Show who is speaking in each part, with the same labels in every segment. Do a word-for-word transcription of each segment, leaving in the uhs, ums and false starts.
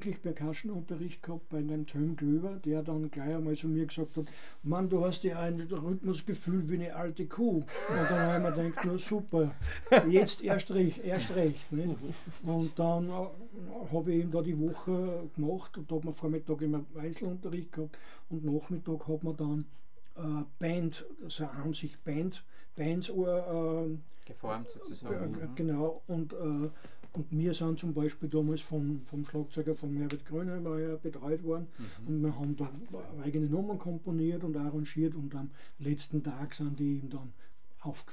Speaker 1: wirklich Percussion-Unterricht gehabt bei einem Tom Glöber, der dann gleich einmal zu mir gesagt hat, Mann, du hast ja ein Rhythmusgefühl wie eine alte Kuh. Und dann habe ich mir gedacht, na super, jetzt erst recht. Erst recht nicht? Und dann äh, habe ich eben da die Woche gemacht und da hat man Vormittag immer Einzelunterricht gehabt und Nachmittag hat man dann äh, Band, also haben sich Band, Bands äh,
Speaker 2: geformt sozusagen.
Speaker 1: Äh, genau, und, äh, und wir sind zum Beispiel damals vom, vom Schlagzeuger von Herbert Grönemeyer betreut worden mhm. und wir haben da eigene Nummern komponiert und arrangiert und am letzten Tag sind die eben dann auf,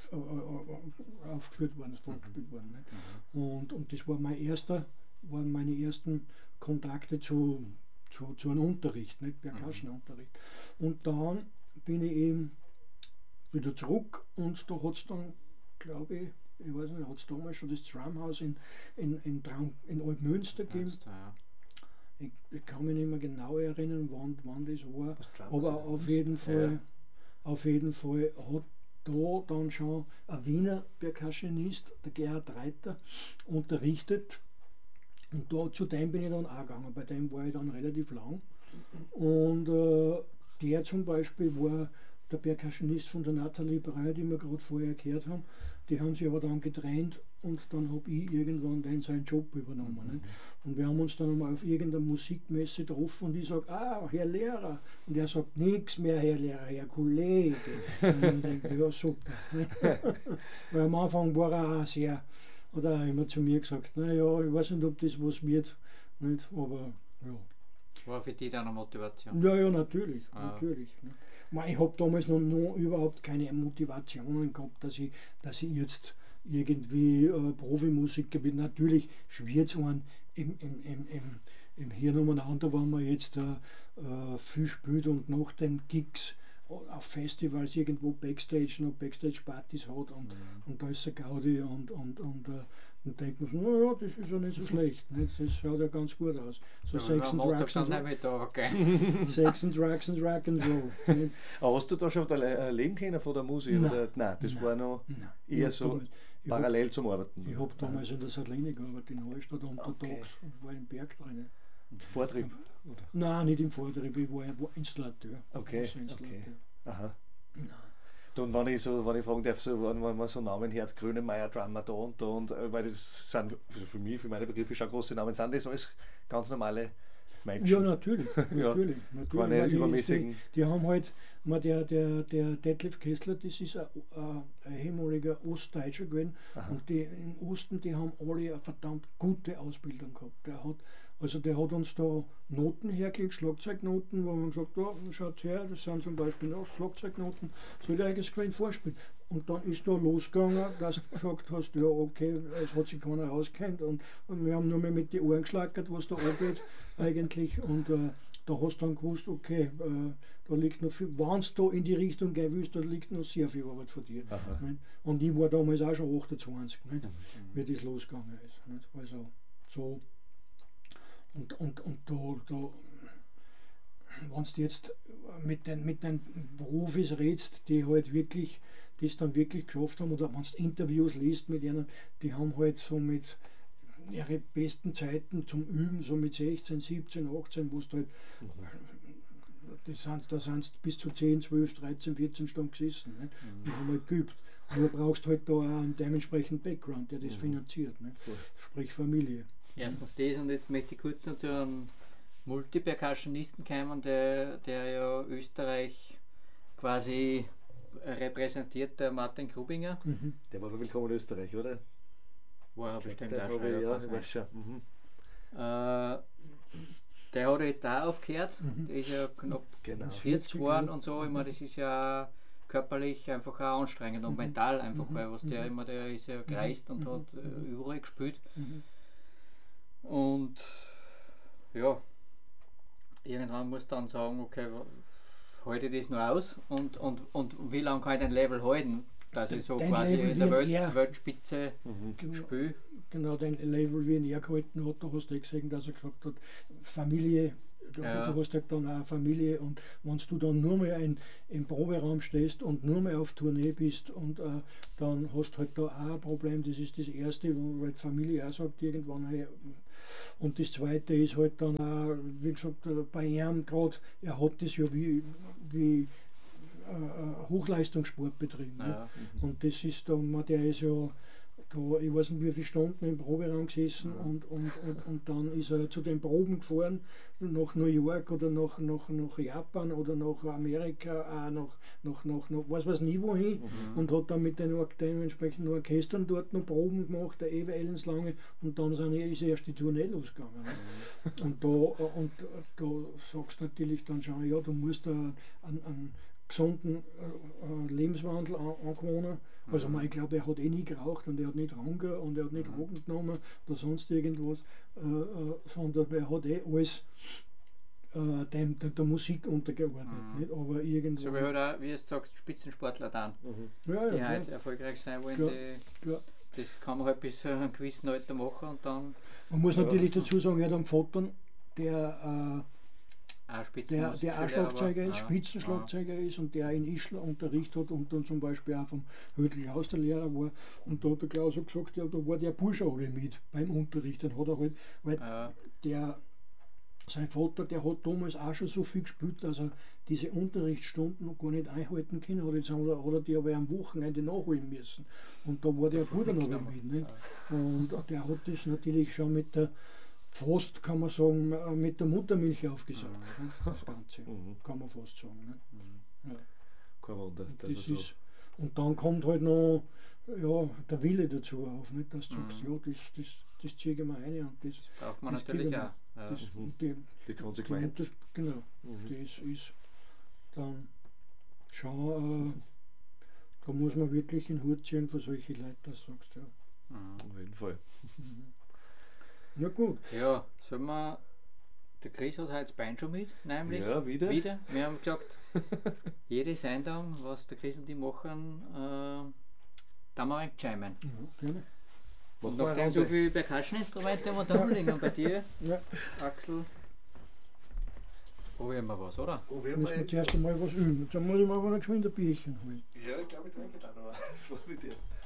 Speaker 1: äh, aufgeführt worden, vorgespielt worden. Nicht? Mhm. Und, und das war mein erster, waren meine ersten Kontakte zu, zu, zu einem Unterricht, nicht Percussion-Unterricht. Und dann bin ich eben wieder zurück und da hat es dann, glaube ich, ich weiß nicht, hat es damals schon das Drumhouse in, in, in, Traum, in Altmünster gegeben. Ja. Ich, ich kann mich nicht mehr genau erinnern, wann, wann das war, das aber auf jeden, Fall, ja. auf jeden Fall hat da dann schon ein Wiener Percussionist, der Gerhard Reiter, unterrichtet. Und da, zu dem bin ich dann auch gegangen. Bei dem war ich dann relativ lang. Und äh, der zum Beispiel war der Percussionist von der Nathalie Breu, die wir gerade vorher gehört haben. Die haben sich aber dann getrennt und dann habe ich irgendwann den seinen Job übernommen. Mhm. Und wir haben uns dann einmal auf irgendeiner Musikmesse getroffen und ich sage, ah, Herr Lehrer. Und er sagt, nichts mehr, Herr Lehrer, Herr Kollege. Und dann denke ich, ja, super. Weil am Anfang war er auch sehr, hat er immer zu mir gesagt, naja, ich weiß nicht, ob das was wird, nicht, aber ja.
Speaker 2: War für die dann eine Motivation?
Speaker 1: Ja, ja, natürlich, ah. natürlich. Ne. Ich habe damals noch, noch überhaupt keine Motivationen gehabt, dass ich, dass ich jetzt irgendwie äh, Profimusiker bin. Natürlich schwirrt es einem im, im, im, im, im Hirn umeinander, wenn man jetzt äh, äh, viel spielt und nach den Gigs auf Festivals irgendwo Backstage noch Backstage-Partys hat und, mhm. und da ist der Gaudi und, und, und, äh, und denkt man so, naja, das ist ja nicht so schlecht, nicht? Das schaut ja ganz gut aus. So ja, Sex and Drugs and Sex and Drugs and Rock'n'Roll.
Speaker 3: Aber hast du da schon leben können von der Musik?
Speaker 1: Nein,
Speaker 3: oder? Nein das
Speaker 1: nein,
Speaker 3: war noch
Speaker 1: nein.
Speaker 3: eher so damals, parallel
Speaker 1: hab,
Speaker 3: zum Arbeiten.
Speaker 1: Ich habe damals in der Saline gearbeitet, in Hallstatt untertags okay. und war im Berg drin.
Speaker 3: Vortrieb?
Speaker 1: Oder? Nein, nicht im Vortrieb, ich war Installateur.
Speaker 3: Okay, Installateur. Okay. Aha.
Speaker 1: Nein.
Speaker 3: Und wenn ich so, wenn ich fragen darf, so, wenn man so Namen hört, Grönemeyer, Drummer da und da, und, weil das sind für mich, für meine Begriffe schon große Namen, sind das alles ganz normale Menschen?
Speaker 1: Ja, natürlich. natürlich,
Speaker 3: ja,
Speaker 1: natürlich.
Speaker 3: Keine übermäßigen.
Speaker 1: Die, die haben halt, der, der, der Detlef Kessler, das ist ein, ein ehemaliger Ostdeutscher gewesen. Aha. Und die im Osten, die haben alle eine verdammt gute Ausbildung gehabt. Der hat, also der hat uns da Noten hergelegt, Schlagzeugnoten, wo man gesagt hat, oh, schaut her, das sind zum Beispiel noch Schlagzeugnoten, soll ich eigentlich Screen vorspielen? Und dann ist da losgegangen, dass du gesagt hast, ja okay, es hat sich keiner auskennt und, und wir haben nur mehr mit den Ohren geschlackert, was da abgeht eigentlich und äh, da hast du dann gewusst, okay, äh, da liegt noch viel, wenn du da in die Richtung gehen willst, da liegt noch sehr viel Arbeit von dir. Und ich war damals auch schon achtundzwanzig, nicht, mhm. wie das losgegangen ist. Nicht? Also so. Und, und, und da, da wenn du jetzt mit den, mit den Profis redest, die halt wirklich, das dann wirklich geschafft haben, oder wenn du Interviews liest mit ihnen, die haben halt so mit ihre besten Zeiten zum Üben, so mit sechzehn, siebzehn, achtzehn, wo du halt, mhm. das sind, da sind bis zu zehn, zwölf, dreizehn, vierzehn Stunden gesessen, nicht? Mhm. Die haben halt geübt. Und du brauchst halt da auch einen dementsprechenden Background, der das mhm. finanziert, nicht? Sprich Familie.
Speaker 2: Erstens das, und jetzt möchte ich kurz noch zu einem Multipercussionisten kommen, der, der ja Österreich quasi repräsentiert, der Martin Grubinger.
Speaker 3: Mhm. Der war willkommen in Österreich, oder?
Speaker 2: War er bestimmt
Speaker 3: der
Speaker 2: auch schon.
Speaker 3: Ja, ich weiß schon. Mhm.
Speaker 2: Äh, der hat jetzt auch aufgehört, mhm. der ist ja knapp genau. vierzig geworden und so, ich meine, das ist ja körperlich einfach auch anstrengend und mhm. mental einfach, mhm. weil was der immer, der ist ja gereist und mhm. hat äh, überall gespielt. Mhm. Und ja, irgendwann muss dann sagen, okay, halte ich das nur aus und, und, und wie lange kann ich den Level halten, dass ich so
Speaker 1: den
Speaker 2: quasi
Speaker 1: Level
Speaker 2: in der Welt,
Speaker 1: er,
Speaker 2: Weltspitze mhm. spiele.
Speaker 1: Genau, den Level, wie ihn er gehalten hat, da hast du eh gesehen, dass er gesagt hat, Familie du,
Speaker 2: ja.
Speaker 1: du hast halt dann auch eine Familie und wenn du dann nur mehr ein, im Proberaum stehst und nur mehr auf Tournee bist und äh, dann hast du halt da auch ein Problem, das ist das Erste, wo halt die Familie auch sagt irgendwann, hey, und das Zweite ist halt dann auch, wie gesagt, bei ihm gerade, er hat das ja wie, wie äh, Hochleistungssport betrieben.
Speaker 2: Ja.
Speaker 1: Ne? Und das ist dann, der ist ja da, ich weiß nicht wie viele Stunden im Proberaum gesessen
Speaker 2: ja.
Speaker 1: und, und, und, und dann ist er zu den Proben gefahren, nach New York oder nach, nach, nach Japan oder nach Amerika, auch nach, nach, nach, nach weiß was nie wohin mhm. und hat dann mit den, den entsprechenden Orchestern dort noch Proben gemacht, der ewig lange und dann sind, ist erst die Tournee losgegangen. Ne? Mhm. Und, da, und da sagst du natürlich dann schon, ja, du musst da einen, einen gesunden äh, Lebenswandel an, angewohnen. Also man, ich glaube, er hat eh nie geraucht und er hat nicht Drogen und er hat nicht Drogen genommen oder sonst irgendwas, äh, äh, sondern er hat eh alles äh, dem, der, der Musik untergeordnet. Mhm. Nicht? Aber irgendwo
Speaker 2: so wie halt auch, wie du sagst, Spitzensportler dann,
Speaker 1: mhm. ja, ja,
Speaker 2: die halt erfolgreich sein wollen.
Speaker 1: Ja,
Speaker 2: die, ja. Das kann man halt bis zu einem gewissen Alter machen und dann...
Speaker 1: Man muss ja, natürlich dazu sagen, er hat einen Vater, der... Äh,
Speaker 2: Ah,
Speaker 1: der, der auch Schlagzeuger ist,
Speaker 2: ah,
Speaker 1: Spitzenschlagzeuger ah. ist und der in Ischl Unterricht hat und dann zum Beispiel auch vom Hödel Klaus der Lehrer war. Und da hat der Klaus auch gesagt, ja, da war der Bursche alle mit beim Unterricht. Dann hat er halt, weil ah. der, sein Vater, der hat damals auch schon so viel gespielt, dass er diese Unterrichtsstunden noch gar nicht einhalten können. Hat, jetzt, hat er die aber am Wochenende nachholen müssen. Und da war der Bruder noch mit. Nicht? Und der hat das natürlich schon mit der fast, kann man sagen, mit der Muttermilch aufgesaugt. Mhm. Das Ganze, mhm. kann man fast sagen. Ne? Mhm. Ja.
Speaker 3: Kein Wunder.
Speaker 1: Das das ist, und dann kommt halt noch ja, der Wille dazu auf, nicht? Dass du mhm. sagst, ja, das, das, das ziehe ich mir rein. Und das,
Speaker 2: das braucht man das natürlich auch. Ja.
Speaker 1: Das,
Speaker 3: mhm.
Speaker 1: die,
Speaker 3: die Konsequenz.
Speaker 1: Die, genau, mhm. das ist dann schon, äh, da muss man wirklich einen Hut ziehen für solche Leute, das sagst du. Ja.
Speaker 3: Mhm. Auf jeden Fall.
Speaker 1: Mhm. Na gut.
Speaker 2: Ja, sollen wir. Der Chris hat heute das Bein schon mit, nämlich.
Speaker 3: Ja, wieder.
Speaker 2: wieder. Wir haben gesagt, jede Sendung, was der Chris und die machen, äh, da mal ein Chimen.
Speaker 1: Ja, gerne.
Speaker 2: Und nachdem so viele Percussion-Instrumente immer da liegen bei dir, ja. Axel, probieren wir was, oder?
Speaker 1: Probieren müssen wir zuerst einmal was üben. Jetzt muss ich mal ein geschwind ein Bierchen holen.
Speaker 3: Ja, ich glaube, ich trinke da noch. Das war mit dir.